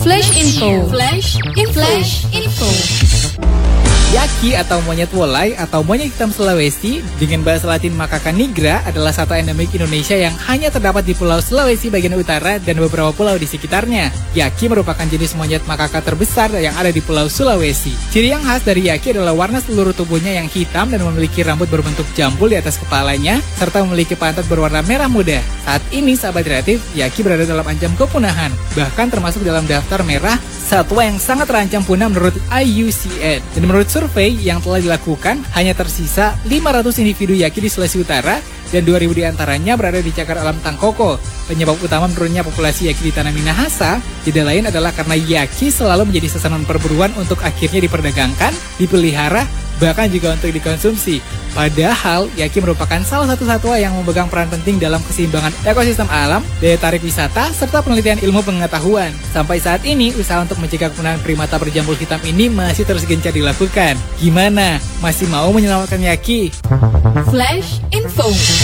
Flash Info. Flash Info. Flash Info. Yaki atau monyet wolai atau monyet hitam Sulawesi dengan bahasa Latin Macaca nigra adalah satu endemik Indonesia yang hanya terdapat di Pulau Sulawesi bagian utara dan beberapa pulau di sekitarnya. Yaki merupakan jenis monyet makaka terbesar yang ada di Pulau Sulawesi. Ciri yang khas dari Yaki adalah warna seluruh tubuhnya yang hitam dan memiliki rambut berbentuk jambul di atas kepalanya serta memiliki pantat berwarna merah muda. Saat ini, sahabat kreatif, Yaki berada dalam ancaman kepunahan, bahkan termasuk dalam daftar merah satwa yang sangat terancam punah menurut IUCN. Dan menurut survei yang telah dilakukan, hanya tersisa 500 individu Yaki di Sulawesi Utara dan 2.000 diantaranya berada di Cagar Alam Tangkoko. Penyebab utama menurunnya populasi Yaki di Tanah Minahasa tidak lain adalah karena Yaki selalu menjadi sasaran perburuan untuk akhirnya diperdagangkan, dipelihara, bahkan juga untuk dikonsumsi. Padahal, Yaki merupakan salah satu satwa yang memegang peran penting dalam keseimbangan ekosistem alam, daya tarik wisata, serta penelitian ilmu pengetahuan. Sampai saat ini, usaha untuk mencegah kepunahan primata berjambul hitam ini masih terus gencar dilakukan. Gimana? Masih mau menyelamatkan Yaki? Flash Info.